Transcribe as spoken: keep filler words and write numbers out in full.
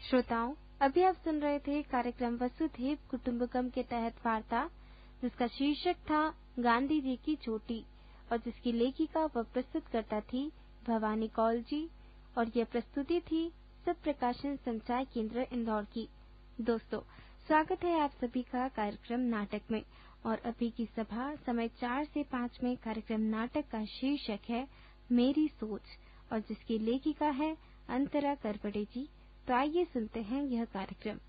श्रोताओं, अभी आप सुन रहे थे कार्यक्रम वसुधैव कुटुंबकम के तहत वार्ता, जिसका शीर्षक था गांधी जी की चोटी और जिसकी लेखिका व प्रस्तुतकर्ता थी भवानी कौल जी और यह प्रस्तुति थी सब प्रकाशन संचार केंद्र इंदौर की। दोस्तों, स्वागत है आप सभी का कार्यक्रम नाटक में। और अभी की सभा समय चार से पाँच में कार्यक्रम नाटक का शीर्षक है मेरी सोच और जिसकी लेखिका है अंतरा करपड़े जी। तो आइए सुनते हैं यह कार्यक्रम।